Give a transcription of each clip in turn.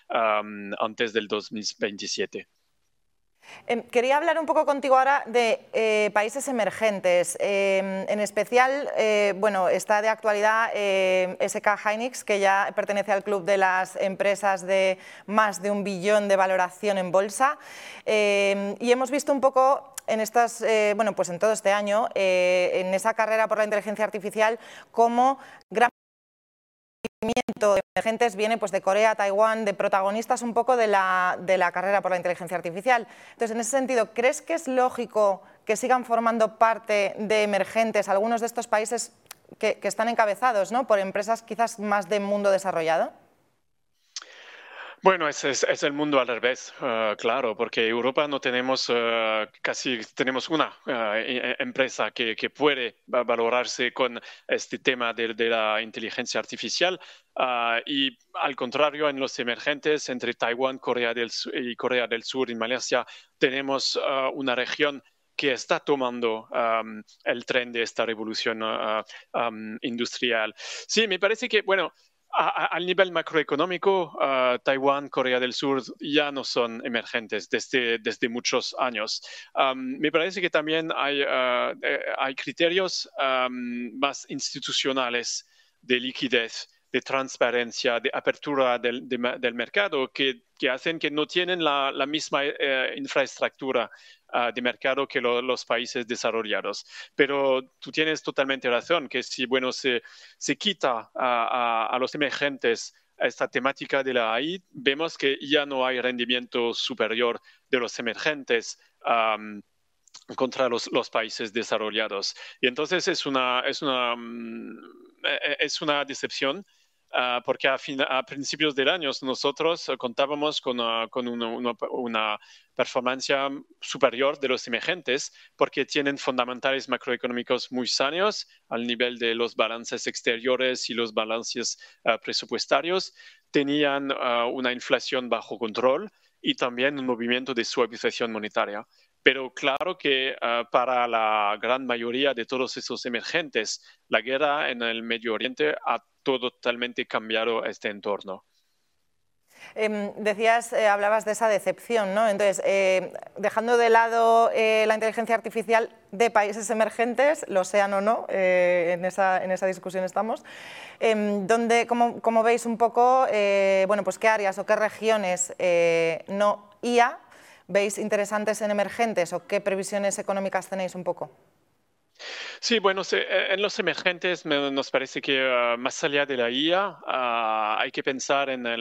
antes del 2027. Quería hablar un poco contigo ahora de países emergentes. En especial, bueno, está de actualidad SK Hynix, que ya pertenece al club de las empresas de más de 1 billón de valoración en bolsa. Y hemos visto un poco en estas, bueno, pues en todo este año, en esa carrera por la inteligencia artificial, cómo gran de emergentes viene pues, de Corea, Taiwán, de protagonistas un poco de la carrera por la inteligencia artificial. Entonces, en ese sentido, ¿crees que es lógico que sigan formando parte de emergentes algunos de estos países que están encabezados, ¿no?, por empresas quizás más de mundo desarrollado? Bueno, es el mundo al revés, claro, porque Europa no tenemos, casi tenemos una empresa que puede valorarse con este tema de la inteligencia artificial, y al contrario, en los emergentes, entre Taiwán, Corea del Sur y Malasia, tenemos una región que está tomando el tren de esta revolución industrial. Sí, me parece que, bueno, al nivel macroeconómico, Taiwán, Corea del Sur ya no son emergentes desde muchos años. Me parece que también hay criterios más institucionales de liquidez, de transparencia, de apertura del mercado que hacen que no tienen la misma infraestructura de mercado que los países desarrollados. Pero tú tienes totalmente razón, que si bueno, se quita a los emergentes esta temática de la AI, vemos que ya no hay rendimiento superior de los emergentes contra los países desarrollados. Y entonces es una decepción. Porque a principios del año nosotros contábamos con una performance superior de los emergentes porque tienen fundamentales macroeconómicos muy sanos al nivel de los balances exteriores y los balances presupuestarios, tenían una inflación bajo control y también un movimiento de suavización monetaria. Pero claro que para la gran mayoría de todos esos emergentes, la guerra en el Medio Oriente ha totalmente cambiado este entorno. Decías, hablabas de esa decepción, ¿no? Entonces, dejando de lado la inteligencia artificial de países emergentes, lo sean o no, en esa discusión estamos, ¿cómo veis un poco, bueno, pues qué áreas o qué regiones no IA veis interesantes en emergentes o qué previsiones económicas tenéis un poco? Sí, bueno, en los emergentes nos parece que más allá de la IA hay que pensar en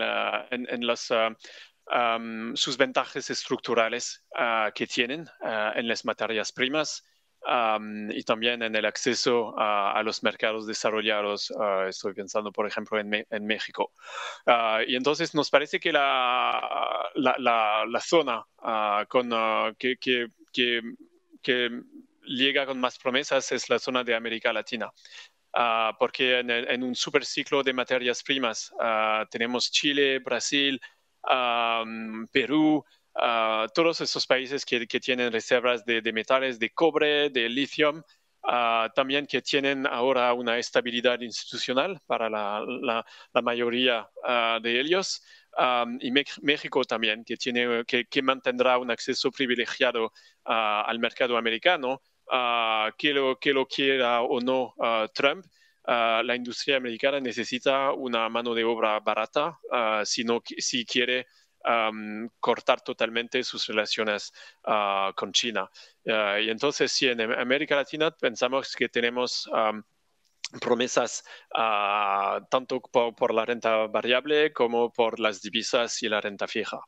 sus ventajas estructurales que tienen en las materias primas y también en el acceso a los mercados desarrollados. Estoy pensando, por ejemplo, en México. Y entonces nos parece que la zona que llega con más promesas es la zona de América Latina. Porque en un superciclo de materias primas tenemos Chile, Brasil, Perú, todos esos países que tienen reservas de metales, de cobre, de litio, también que tienen ahora una estabilidad institucional para la mayoría de ellos. Y México también, que mantendrá un acceso privilegiado al mercado americano, que lo quiera o no Trump. La industria americana necesita una mano de obra barata si quiere cortar totalmente sus relaciones con China. Y entonces, sí, en América Latina pensamos que tenemos promesas tanto por la renta variable como por las divisas y la renta fija.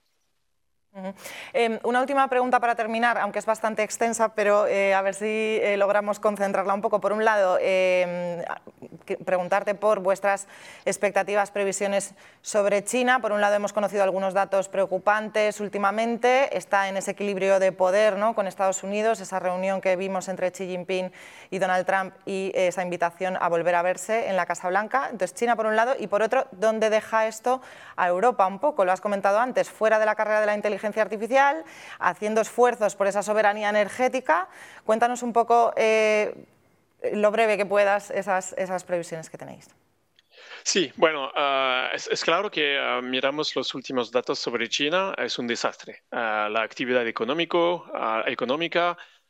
Una última pregunta para terminar, aunque es bastante extensa, pero a ver si logramos concentrarla un poco. Por un lado, preguntarte por vuestras expectativas, previsiones sobre China. Por un lado, hemos conocido algunos datos preocupantes últimamente. Está en ese equilibrio de poder, ¿no?, con Estados Unidos, esa reunión que vimos entre Xi Jinping y Donald Trump y esa invitación a volver a verse en la Casa Blanca. Entonces, China por un lado, y por otro, ¿dónde deja esto a Europa un poco? Lo has comentado antes, fuera de la carrera de la inteligencia artificial, haciendo esfuerzos por esa soberanía energética. Cuéntanos un poco, lo breve que puedas, esas previsiones que tenéis. Sí, bueno, es claro que miramos los últimos datos sobre China, es un desastre. La actividad económica